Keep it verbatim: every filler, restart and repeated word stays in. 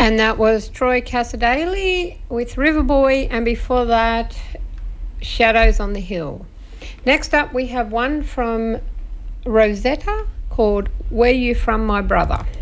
And that was Troy Cassadaly with Riverboy, and before that, Shadows on the Hill. Next up, we have one from Rosetta called Where You From, My Brother.